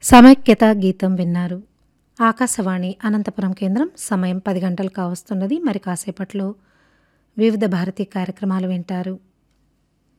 సమైక్యత గీతం విన్నారు. ఆకాశవాణి అనంతపురం కేంద్రం. సమయం 10 గంటలు కావస్తున్నది. మరి కాసేపట్లో వివిధ భారతీ కార్యక్రమాలు వింటారు.